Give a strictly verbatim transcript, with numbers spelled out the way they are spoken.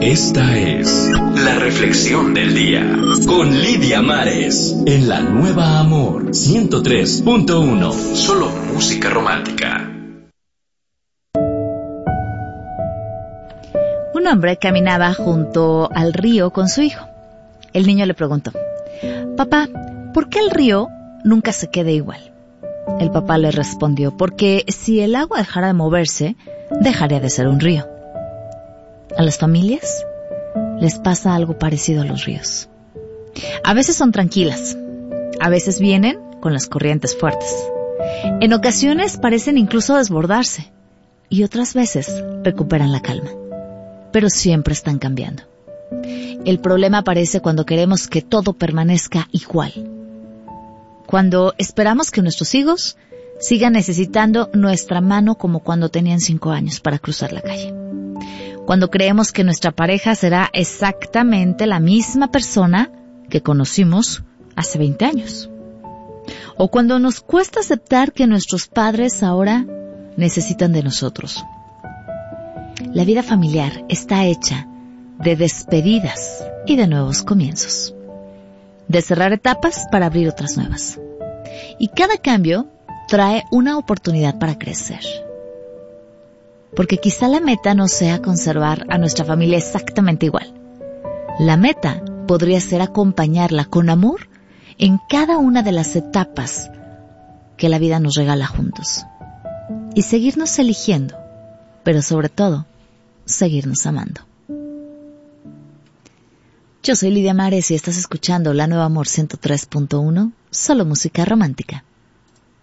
Esta es la reflexión del día con Lidia Mares en la Nueva Amor ciento tres punto uno. Solo música romántica. Un hombre caminaba junto al río con su hijo. El niño le preguntó: «Papá, ¿por qué el río nunca se queda igual?» El papá le respondió: «Porque si el agua dejara de moverse, dejaría de ser un río». A las familias les pasa algo parecido a los ríos. A veces son tranquilas, a veces vienen con las corrientes fuertes. En ocasiones parecen incluso desbordarse y otras veces recuperan la calma, pero siempre están cambiando. El problema aparece cuando queremos que todo permanezca igual, cuando esperamos que nuestros hijos sigan necesitando nuestra mano como cuando tenían cinco años para cruzar la calle. Cuando creemos que nuestra pareja será exactamente la misma persona que conocimos hace veinte años. O cuando nos cuesta aceptar que nuestros padres ahora necesitan de nosotros. La vida familiar está hecha de despedidas y de nuevos comienzos. De cerrar etapas para abrir otras nuevas. Y cada cambio trae una oportunidad para crecer. Porque quizá la meta no sea conservar a nuestra familia exactamente igual. La meta podría ser acompañarla con amor en cada una de las etapas que la vida nos regala juntos. Y seguirnos eligiendo, pero sobre todo, seguirnos amando. Yo soy Lidia Mares y estás escuchando La Nueva Amor ciento tres punto uno, solo música romántica.